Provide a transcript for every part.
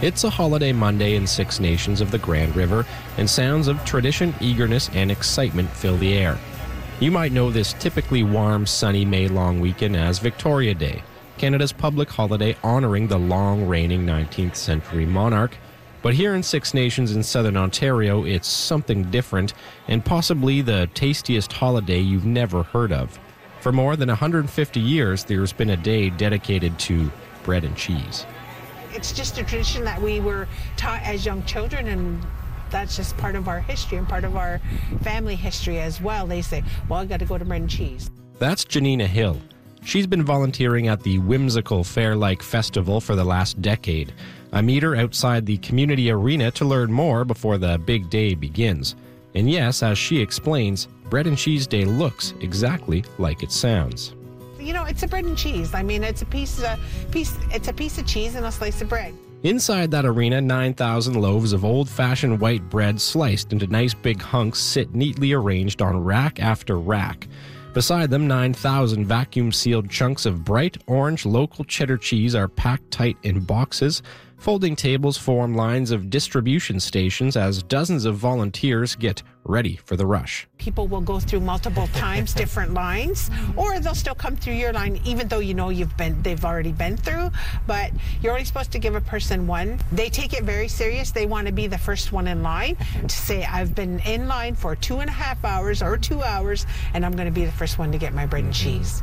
It's a holiday Monday in Six Nations of the Grand River, and sounds of tradition, eagerness, and excitement fill the air. You might know this typically warm, sunny May long weekend as Victoria Day, Canada's public holiday honoring the long-reigning 19th century monarch. But here in Six Nations in southern Ontario, it's something different, and possibly the tastiest holiday you've never heard of. For more than 150 years, there's been a day dedicated to bread and cheese. It's just a tradition that we were taught as young children, and that's just part of our history and part of our family history as well. They say, well, I got to go to bread and cheese. That's Janina Hill. She's been volunteering at the whimsical Fair-like festival for the last decade. I meet her outside the community arena to learn more before the big day begins. And yes, as she explains, Bread and Cheese Day looks exactly like it sounds. You know, it's a bread and cheese. I mean, it's a piece of cheese and a slice of bread. Inside that arena, 9,000 loaves of old-fashioned white bread sliced into nice big hunks sit neatly arranged on rack after rack. Beside them, 9,000 vacuum-sealed chunks of bright orange local cheddar cheese are packed tight in boxes. Folding tables form lines of distribution stations as dozens of volunteers get ready for the rush. People will go through multiple times, different lines, or they'll still come through your line, even though you know they've already been through. But you're only supposed to give a person one. They take it very serious. They want to be the first one in line to say, I've been in line for 2.5 hours or 2 hours, and I'm going to be the first one to get my bread and cheese.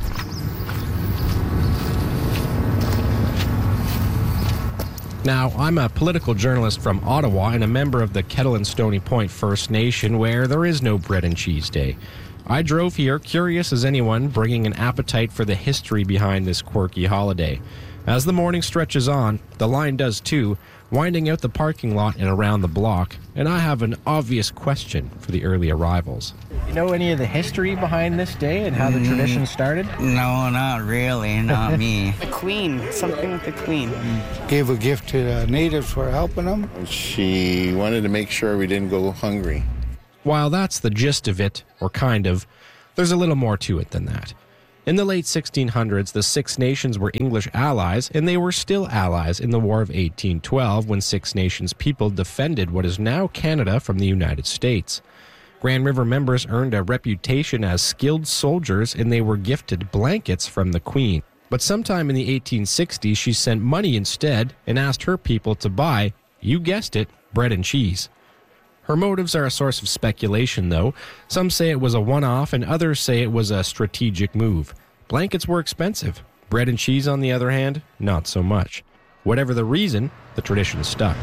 Now, I'm a political journalist from Ottawa and a member of the Kettle and Stony Point First Nation, where there is no Bread and Cheese Day. I drove here curious as anyone, bringing an appetite for the history behind this quirky holiday. As the morning stretches on, the line does too, winding out the parking lot and around the block, and I have an obvious question for the early arrivals. You know any of the history behind this day and how the tradition started? No, not really, not me. The Queen, something with the Queen. Gave a gift to the natives for helping them. She wanted to make sure we didn't go hungry. While that's the gist of it, or kind of, there's a little more to it than that. In the late 1600s, the Six Nations were English allies, and they were still allies in the War of 1812 when Six Nations people defended what is now Canada from the United States. Grand River members earned a reputation as skilled soldiers, and they were gifted blankets from the Queen. But sometime in the 1860s, she sent money instead and asked her people to buy, you guessed it, bread and cheese. Her motives are a source of speculation, though. Some say it was a one-off, and others say it was a strategic move. Blankets were expensive. Bread and cheese, on the other hand, not so much. Whatever the reason, the tradition stuck.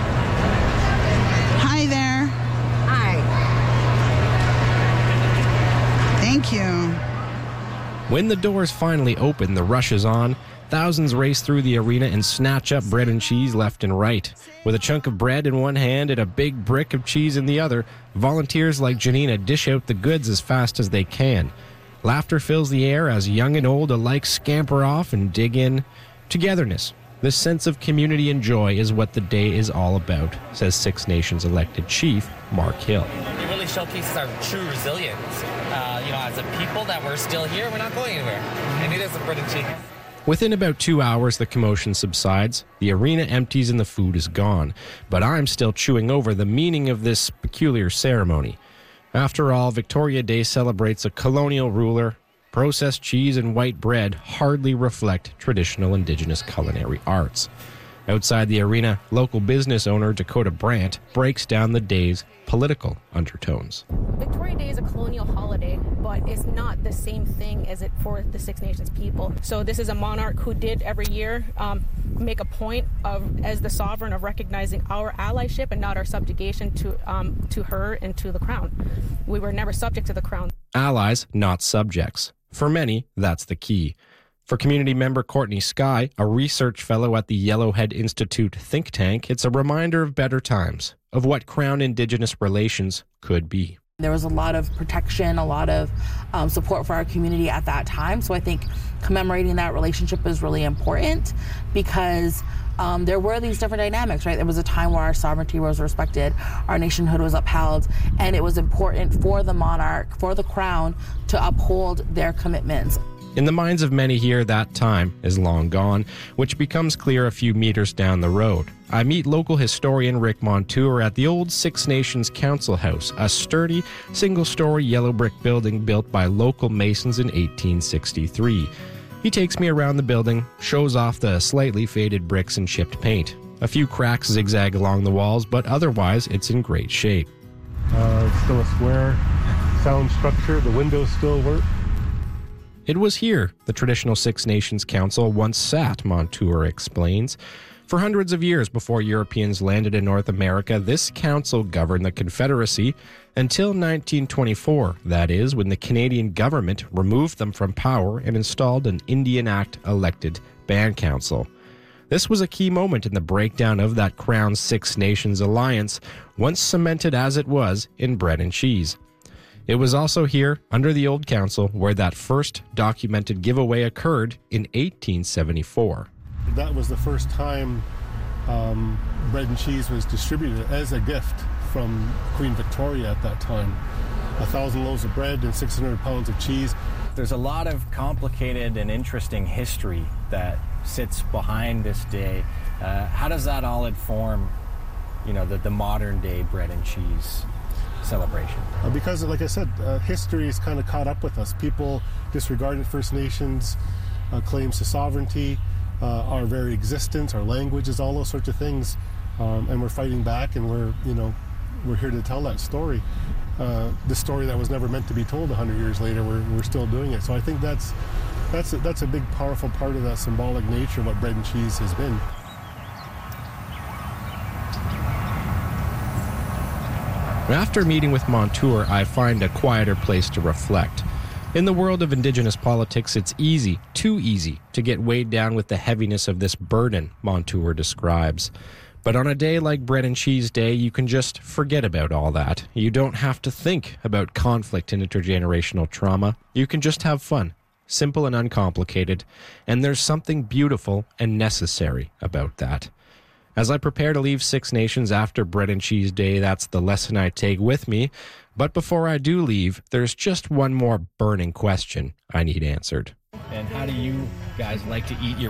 Hi there. Hi. Thank you. When the doors finally open, the rush is on. Thousands race through the arena and snatch up bread and cheese left and right. With a chunk of bread in one hand and a big brick of cheese in the other, volunteers like Janina dish out the goods as fast as they can. Laughter fills the air as young and old alike scamper off and dig in. Togetherness, this sense of community and joy is what the day is all about, says Six Nations elected chief Mark Hill. It really showcases our true resilience. As a people that we're still here, we're not going anywhere. And it is a bread and cheese. Within about 2 hours, the commotion subsides, the arena empties and the food is gone. But I'm still chewing over the meaning of this peculiar ceremony. After all, Victoria Day celebrates a colonial ruler. Processed cheese and white bread hardly reflect traditional Indigenous culinary arts. Outside the arena, local business owner Dakota Brandt breaks down the day's political undertones. Victoria Day is a colonial holiday, but it's not the same thing as it for the Six Nations people. So this is a monarch who did every year make a point of, as the sovereign, of recognizing our allyship and not our subjugation to her and to the crown. We were never subject to the crown. Allies, not subjects. For many, that's the key. For community member Courtney Skye, a research fellow at the Yellowhead Institute think tank, it's a reminder of better times, of what Crown Indigenous relations could be. There was a lot of protection, a lot of support for our community at that time. So I think commemorating that relationship is really important because there were these different dynamics, right? There was a time where our sovereignty was respected, our nationhood was upheld, and it was important for the monarch, for the crown, to uphold their commitments. In the minds of many here, that time is long gone, which becomes clear a few meters down the road. I meet local historian Rick Montour at the old Six Nations Council House, a sturdy, single-story yellow brick building built by local masons in 1863. He takes me around the building, shows off the slightly faded bricks and chipped paint. A few cracks zigzag along the walls, but otherwise it's in great shape. It's still a square, sound structure. The windows still work. It was here the traditional Six Nations Council once sat, Montour explains. For hundreds of years before Europeans landed in North America, this council governed the Confederacy until 1924, that is, when the Canadian government removed them from power and installed an Indian Act elected band council. This was a key moment in the breakdown of that Crown Six Nations alliance, once cemented as it was in bread and cheese. It was also here, under the old council, where that first documented giveaway occurred in 1874. That was the first time bread and cheese was distributed as a gift from Queen Victoria at that time. 1,000 loaves of bread and 600 pounds of cheese. There's a lot of complicated and interesting history that sits behind this day. How does that all inform, the modern day bread and cheese celebration? Because, like I said, history is kind of caught up with us. People disregarded First Nations claims to sovereignty, our very existence, our languages, all those sorts of things, and we're fighting back, and we're here to tell that story. The story that was never meant to be told 100 years later, we're still doing it. So I think that's a big, powerful part of that symbolic nature of what bread and cheese has been. After meeting with Montour, I find a quieter place to reflect. In the world of Indigenous politics, it's easy, too easy, to get weighed down with the heaviness of this burden, Montour describes. But on a day like Bread and Cheese Day, you can just forget about all that. You don't have to think about conflict and intergenerational trauma. You can just have fun, simple and uncomplicated, and there's something beautiful and necessary about that. As I prepare to leave Six Nations after Bread and Cheese Day, that's the lesson I take with me. But before I do leave, there's just one more burning question I need answered. And how do you guys like to eat your